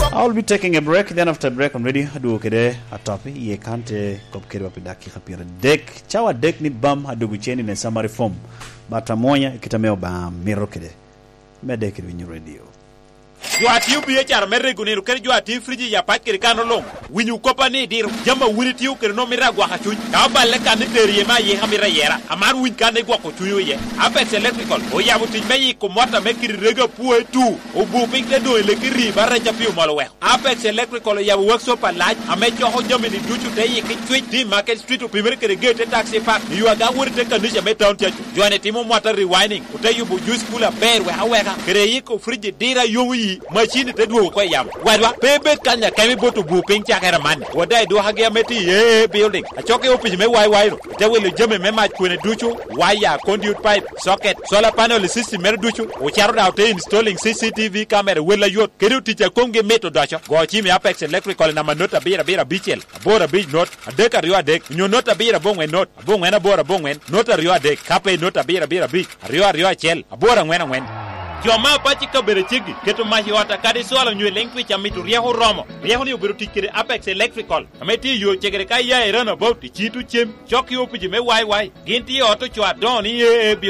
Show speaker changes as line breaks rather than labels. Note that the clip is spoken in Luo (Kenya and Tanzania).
I'll be taking a break. Then after break, I'm ready. Adu kede atopi. Ye kante kopkede wapidaki kapira dek. Chawa dek ni bam adugu cheni ne summary form. Bata moya ikitameo bam miro kede. Medeke winyu radio.
Juati ubi echar merre guniru kere juati friji ya pat kere kano long winyu kopa ni diru jama wuliti u kere no mira gwa kachuny ka balle kan deri ma ye hamira yera amar win kan gwa ko chuyu ye Apex Electrical o ya buti meyi ko mota me kiri rega puwe tu o bu pink de do le kiri barra chapiu malo we Apex Electrical ya workshop laj ame cho ho jami ni duchu te yi ki tweet di Market Street o primary kere gate taxi park yu aga wurte kan ni me town chachu joane timo mota rewinding o te yu bu juice cooler bear we haweka kere yi ko friji dira yongi machine te duo ko yam wadwa bebe kanya kemi botu bu ping chakera man wadai do hage meti ye building achoke opi me wai te wele jeme me ma kwene duchu wire conduit pipe socket solar panel system mer duchu o charo da te installing CCTV camera wela yot kedu ticha konge meto dacho go chimi Apex Electrical na manota bira bichel bora big note adeka rio adek nyo nota bira bongwen note bongwen bora bongwen nota rio adek kape nota bira big rio chel bora ngwen Joma pachi kabere chigi keto mahi wata kadi swala nywe lengwi cha mitu rieho romo rieho ni ubiru tikire Apex Electrical ameti yo chegere kai ya erano bauti chitu chem choki opiji me wai ginti oto chwa doni ye